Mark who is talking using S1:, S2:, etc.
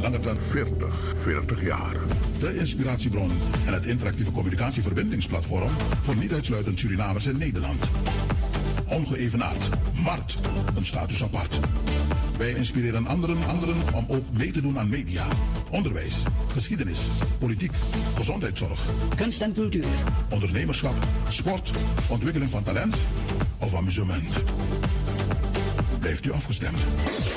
S1: langer dan 40 jaar. De inspiratiebron en het interactieve communicatieverbindingsplatform voor niet uitsluitend Surinamers in Nederland. Ongeëvenaard, Mart, een status apart. Wij inspireren anderen om ook mee te doen aan media, onderwijs, geschiedenis, politiek, gezondheidszorg,
S2: kunst en cultuur,
S1: ondernemerschap, sport, ontwikkeling van talent of amusement. Blijft u afgestemd?